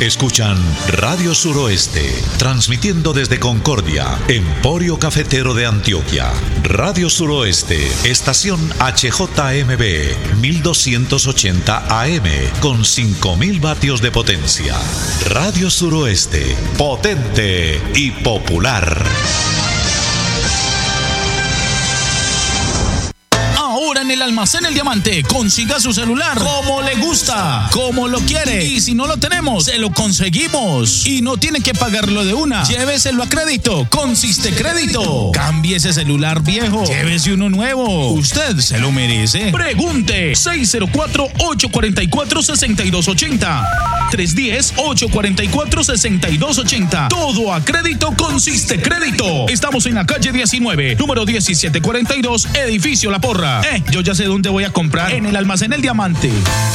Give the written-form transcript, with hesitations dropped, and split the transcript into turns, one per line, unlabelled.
Escuchan Radio Suroeste, transmitiendo desde Concordia, Emporio Cafetero de Antioquia. Radio Suroeste, estación HJMB, 1280 AM, con 5000 vatios de potencia. Radio Suroeste, potente y popular.
En el Almacén El Diamante, consiga su celular como le gusta, como lo quiere, y si no lo tenemos, se lo conseguimos y no tiene que pagarlo de una. Lléveselo a crédito con Sistecrédito. Cambie ese celular viejo, llévese uno nuevo. Usted se lo merece. Pregunte 604-844-6280, 310-844-6280. Todo a crédito con Sistecrédito. Estamos en la calle 19, número 1742, edificio La Porra. Yo ya sé dónde voy a comprar, en el Almacén El Diamante.